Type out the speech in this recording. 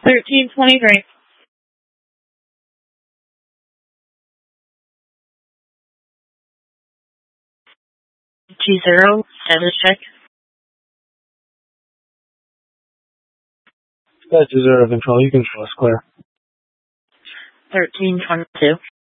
1323. 20, status check. That's 0 control. You can show us clear. 1322.